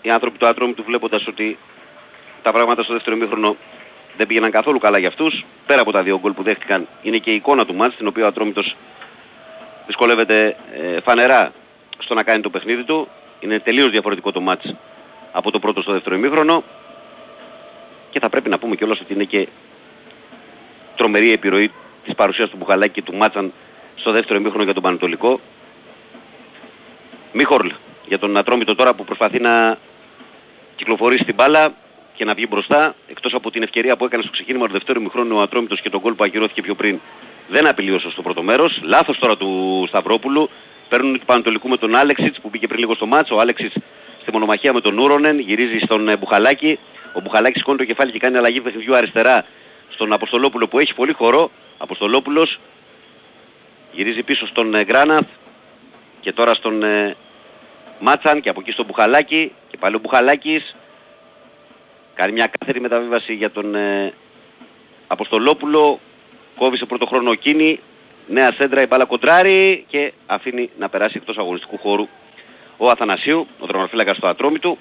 οι άνθρωποι του Ατρόμητου, βλέποντας ότι τα πράγματα στο δεύτερο ημίχρονο δεν πήγαιναν καθόλου καλά για αυτούς, πέρα από τα 2 γκολ που δέχτηκαν, είναι και η εικόνα του μάτς, την οποία ο Ατρόμητος δυσκολεύεται φανερά στο να κάνει το παιχνίδι του. Είναι τελείως διαφορετικό το μάτς από το πρώτο στο δεύτερο ημίχρονο, και θα πρέπει να πούμε κιόλας ότι είναι και τρομερή επιρροή της παρουσίας του Μπουχαλάκη και του Μάτσαν στο δεύτερο ημίχρονο για τον Πανετολικό. Μίχορλ για τον Ατρόμητο τώρα, που προσπαθεί να κυκλοφορήσει την μπάλα και να βγει μπροστά, εκτός από την ευκαιρία που έκανε στο ξεκίνημα του δεύτερου ημιχρόνου ο Ατρόμητος και τον γκολ που ακυρώθηκε πιο πριν, δεν απειλείωσε στο πρώτο μέρος. Λάθος τώρα του Σταυρόπουλου. Παίρνουν του Πανετολικού με τον Άλεξιτς που μπήκε πριν λίγο στο μάτσο. Ο Άλεξιτς στη μονομαχία με τον Ούρονεν, γυρίζει στον Μπουχαλάκη. Ο Μπουχαλάκης σηκώνει το κεφάλι και κάνει αλλαγή παιχνιδιού αριστερά στον Αποστολόπουλο που έχει πολύ χώρο. Αποστολόπουλος γυρίζει πίσω στον Γκράναθ και τώρα στον Μάτσαν, και από εκεί στον Μπουχαλάκη, και πάλι ο Μπουχαλάκης κάνει μια κάθετη μεταβίβαση για τον Αποστολόπουλο. Κόβει σε πρώτο χρόνο εκείνη, νέα σέντρα, η μπάλα κοντράρει και αφήνει να περάσει εκτός αγωνιστικού χώρου ο Αθανασίου, ο τερματοφύλακας του Ατρόμητου.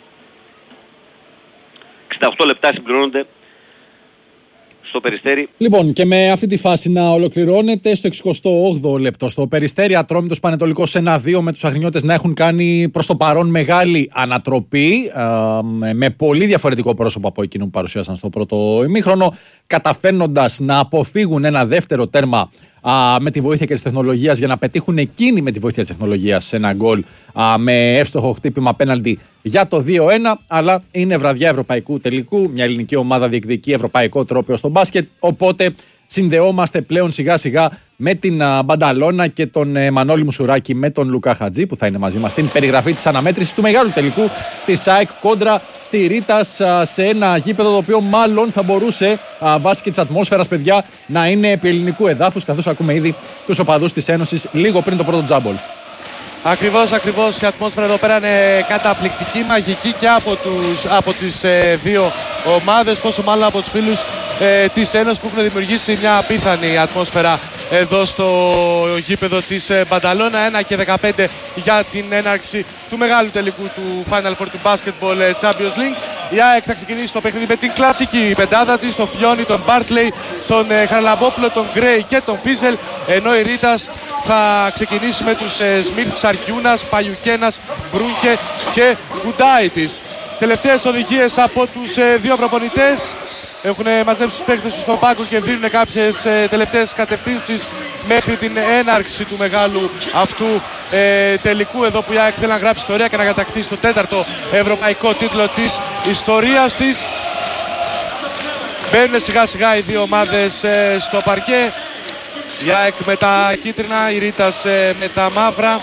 68 λεπτά συμπληρώνονται στο Περιστέρι. Λοιπόν, και με αυτή τη φάση να ολοκληρώνεται στο 68ο λεπτό. Στο Περιστέρι, Ατρόμητος Πανετολικός 1-2, με τους αγρινιώτες να έχουν κάνει προς το παρόν μεγάλη ανατροπή, με πολύ διαφορετικό πρόσωπο από εκείνο που παρουσίασαν στο πρώτο ημίχρονο, καταφέρνοντας να αποφύγουν ένα δεύτερο τέρμα με τη βοήθεια και της τεχνολογίας, για να πετύχουν εκείνοι με τη βοήθεια της τεχνολογίας σε ένα γκολ με εύστοχο χτύπημα πέναλτι για το 2-1. Αλλά είναι βραδιά ευρωπαϊκού τελικού. Μια ελληνική ομάδα διεκδικεί ευρωπαϊκό τρόπαιο στο μπάσκετ. Οπότε συνδεόμαστε πλέον σιγά σιγά με την Μπανταλώνα και τον Μανώλη Μουσουράκη με τον Λουκά Χατζή, που θα είναι μαζί μας στην περιγραφή της αναμέτρησης του μεγάλου τελικού της ΑΕΚ κόντρα στη Ρίτας, σε ένα γήπεδο το οποίο μάλλον θα μπορούσε, βάσει και της ατμόσφαιρας, παιδιά, να είναι επί ελληνικού εδάφους, καθώς ακούμε ήδη τους οπαδούς της Ένωσης λίγο πριν το πρώτο τζάμπολ. Ακριβώς, η ατμόσφαιρα εδώ πέρα είναι καταπληκτική, μαγική και από τις δύο ομάδες, πόσο μάλλον από τους φίλους της Ένωσης που έχουν δημιουργήσει μια απίθανη ατμόσφαιρα εδώ στο γήπεδο της Μπανταλώνα. 1 και 15 για την έναρξη του μεγάλου τελικού του Final Four του Basketball Champions League. Η ΑΕΚ θα ξεκινήσει το παιχνίδι με την κλασική πεντάδα της, τον Φιόνι, τον Μπάρτλεϊ, τον Χαραλαμπόπουλο, τον Γκρέι και τον Φίζελ, ενώ η Ρίτας θα ξεκινήσει με τους Σμιθ, Σαριούνας, Παγιουκένας, Μπρούνκε και Κουντάιτης. Τελευταίες οδηγίες από τους δύο προπονητές. Έχουν μαζέψει τους παίκτες τους στον πάγκο και δίνουν κάποιες τελευταίες κατευθύνσεις μέχρι την έναρξη του μεγάλου αυτού τελικού, εδώ που η ΑΕΚ θέλει να γράψει ιστορία και να κατακτήσει το 4ο ευρωπαϊκό τίτλο της ιστορίας της. Μπαίνουν σιγά σιγά οι δύο ομάδες στο παρκέ. Η ΑΕΚ με τα κίτρινα, η Ρίτας με τα μαύρα.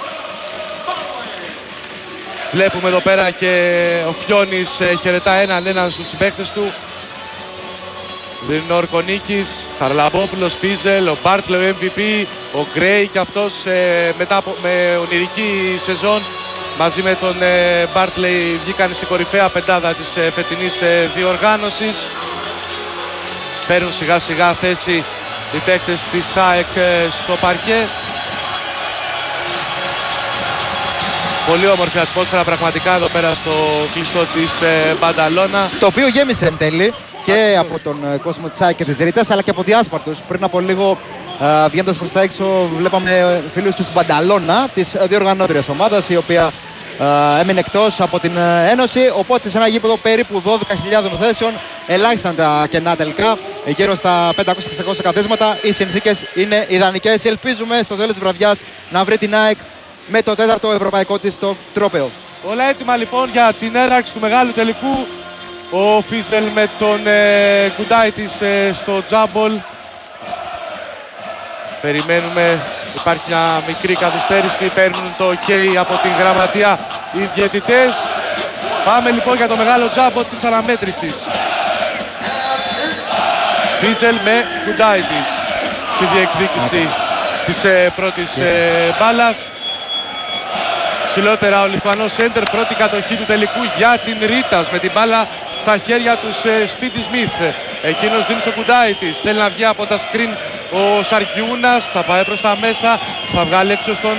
Βλέπουμε εδώ πέρα και ο Φιόνης χαιρετά έναν στους συμπαίκτες του. Δίνει ο Ορκονίκης, Χαραλαμπόπουλος, Φίζελ, ο Μπάρτλε, ο MVP, ο Γκρέι και αυτός με ονειρική σεζόν μαζί με τον Μπάρτλε βγήκαν στην κορυφαία πεντάδα της φετινής διοργάνωσης. Παίρνουν σιγά σιγά θέση οι παίκτες της ΑΕΚ στο παρκέ. Πολύ όμορφη ατμόσφαιρα πραγματικά εδώ πέρα στο κλειστό της Μπανταλώνα, το οποίο γέμισε εν τέλει και από τον κόσμο της ΑΕΚ και της Ρίτας, αλλά και από διάσπαρτους. Πριν από λίγο, βγαίνοντας προς τα έξω, βλέπαμε φίλους της Μπανταλώνα, της διοργανώτριας ομάδας, η οποία έμεινε εκτός από την Ένωση. Οπότε σε ένα γήπεδο περίπου 12.000 θέσεων, ελάχιστα τα κενά τελικά, γύρω στα 500-600 καθίσματα. Οι συνθήκες είναι ιδανικές. Ελπίζουμε στο τέλος της βραδιάς να βρει την ΑΕΚ με το 4ο ευρωπαϊκό της το τρόπαιο. Όλα έτοιμα λοιπόν για την έναρξη του μεγάλου τελικού. Ο Φίζελ με τον Κουντάιτης στο τζάμπολ. Περιμένουμε, υπάρχει μια μικρή καθυστέρηση, παίρνουν το OK από την γραμματεία οι διαιτητές. Πάμε λοιπόν για το μεγάλο τζάμπολ της αναμέτρησης. Φίζελ με Κουντάιτης στη διεκδίκηση της πρώτης μπάλας. Ψηλότερα ο Λιθουανός σέντερ, πρώτη κατοχή του τελικού για την Ρίτας με την μπάλα στα χέρια τους Σπίτι Σμιθ. Εκείνος δίνει στο Κουντάιτης, θέλει να βγει από τα σκριν ο Σαριούνας, θα πάει προς τα μέσα, θα βγάλει έξω στον